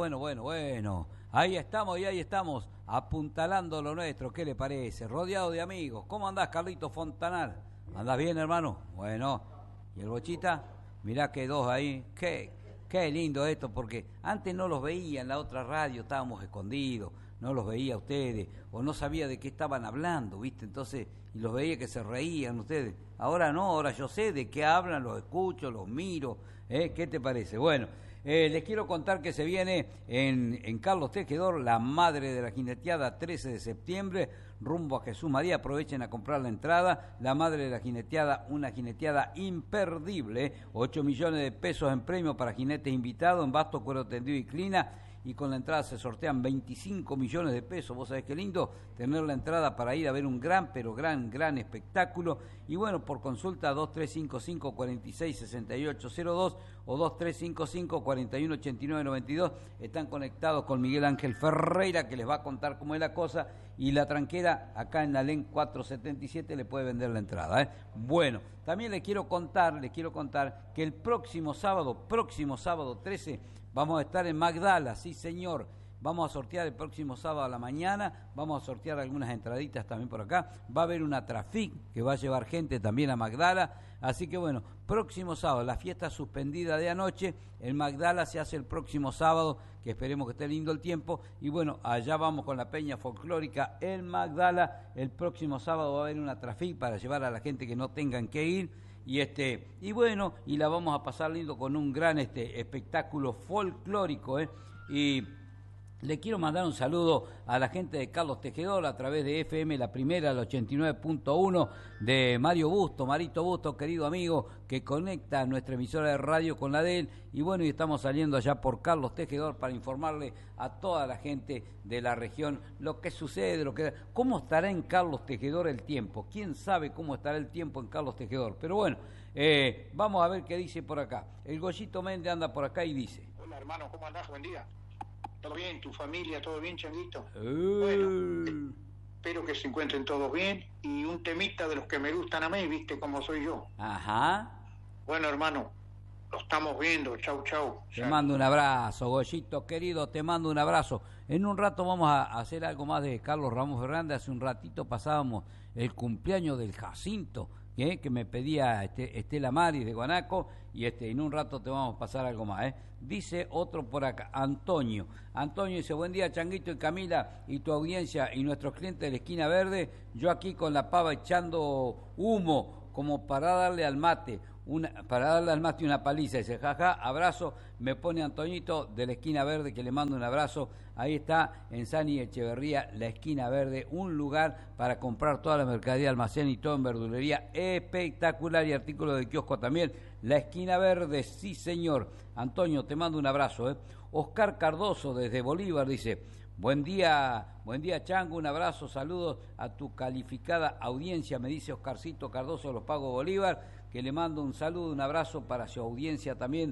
bueno. Ahí estamos, apuntalando lo nuestro. ¿Qué le parece? Rodeado de amigos. ¿Cómo andás, Carlito Fontanal? ¿Andás bien, hermano? Bueno. ¿Y el Bochita? Mirá que dos ahí. Qué lindo esto, porque antes no los veía en la otra radio, estábamos escondidos, no los veía a ustedes, o no sabía de qué estaban hablando, ¿viste? Entonces, y los veía que se reían ustedes. Ahora no, ahora yo sé de qué hablan, los escucho, los miro. ¿Qué te parece? Bueno, les quiero contar que se viene en Carlos Tejedor, la madre de la jineteada, 13 de septiembre, rumbo a Jesús María. Aprovechen a comprar la entrada. La madre de la jineteada, una jineteada imperdible, 8 millones de pesos en premio para jinetes invitados, en basto, cuero tendido y clina. Y con la entrada se sortean 25 millones de pesos. Vos sabés qué lindo tener la entrada para ir a ver un gran espectáculo. Y bueno, por consulta 2355-466802 o 2355-418992 están conectados con Miguel Ángel Ferreira, que les va a contar cómo es la cosa. Y la tranquera, acá en la LEN 477, le puede vender la entrada. Bueno, también les quiero contar que el próximo sábado 13, vamos a estar en Magdala, sí señor. Vamos a sortear el próximo sábado a la mañana, vamos a sortear algunas entraditas también por acá. Va a haber una Traffic que va a llevar gente también a Magdala. Así que bueno, próximo sábado, la fiesta suspendida de anoche, en Magdala se hace el próximo sábado, que esperemos que esté lindo el tiempo. Y bueno, allá vamos con la peña folclórica en Magdala. El próximo sábado va a haber una Traffic para llevar a la gente que no tengan que ir. Y bueno, y la vamos a pasar lindo con un gran espectáculo folclórico, Y le quiero mandar un saludo a la gente de Carlos Tejedor a través de FM La Primera, el 89.1 de Marito Busto, querido amigo, que conecta nuestra emisora de radio con la de él. Y bueno, y estamos saliendo allá por Carlos Tejedor para informarle a toda la gente de la región lo que sucede, cómo estará en Carlos Tejedor el tiempo. ¿Quién sabe cómo estará el tiempo en Carlos Tejedor? Pero bueno, vamos a ver qué dice por acá. El Goyito Méndez anda por acá y dice: hola hermano, ¿cómo andás? Buen día. ¿Todo bien? ¿Tu familia? ¿Todo bien, Changuito? Bueno, espero que se encuentren todos bien. Y un temita de los que me gustan a mí, ¿viste cómo soy yo? Ajá. Bueno, hermano, lo estamos viendo. Chau. Te mando un abrazo, Goyito querido, te mando un abrazo. En un rato vamos a hacer algo más de Carlos Ramos Fernández. Hace un ratito pasábamos el cumpleaños del Jacinto, que me pedía Estela Maris de Guanaco, y en un rato te vamos a pasar algo más. Dice otro por acá, Antonio dice: buen día, Changuito y Camila y tu audiencia y nuestros clientes de la Esquina Verde. Yo aquí con la pava echando humo como para darle al mate una paliza. Dice: jaja, abrazo. Me pone Antoñito de la Esquina Verde, que le mando un abrazo. Ahí está, en Sani Echeverría, la Esquina Verde, un lugar para comprar toda la mercadería, almacén y todo en verdulería espectacular, y artículos de kiosco también. La Esquina Verde, sí señor. Antonio, te mando un abrazo. Oscar Cardoso desde Bolívar dice: buen día Chango, un abrazo, saludos a tu calificada audiencia, me dice Oscarcito Cardoso de Los Pagos Bolívar, que le mando un saludo, un abrazo para su audiencia también